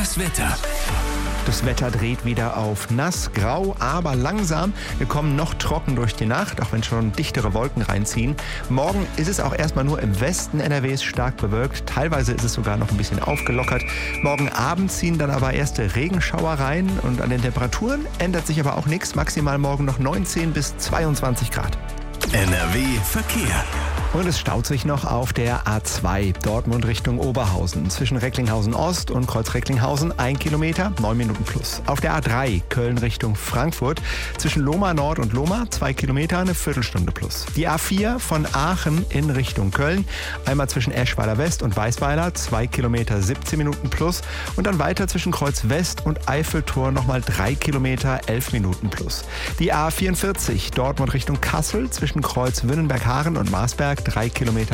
Das Wetter. Das Wetter dreht wieder auf nass, grau, aber langsam. Wir kommen noch trocken durch die Nacht, auch wenn schon dichtere Wolken reinziehen. Morgen ist es auch erstmal nur im Westen NRWs stark bewölkt. Teilweise ist es sogar noch ein bisschen aufgelockert. Morgen Abend ziehen dann aber erste Regenschauer rein. Und an den Temperaturen ändert sich aber auch nichts. Maximal morgen noch 19 bis 22 Grad. NRW Verkehr. Und es staut sich noch auf der A2 Dortmund Richtung Oberhausen. Zwischen Recklinghausen Ost und Kreuz-Recklinghausen 1 Kilometer, 9 Minuten plus. Auf der A3 Köln Richtung Frankfurt. Zwischen Lohmar Nord und Lohmar 2 Kilometer, eine Viertelstunde plus. Die A4 von Aachen in Richtung Köln. Einmal zwischen Eschweiler West und Weißweiler 2 Kilometer, 17 Minuten plus. Und dann weiter zwischen Kreuz West und Eiffeltor nochmal 3 Kilometer, 11 Minuten plus. Die A44 Dortmund Richtung Kassel zwischen Kreuz Wünnenberg-Haaren und Marsberg 3 Kilometer.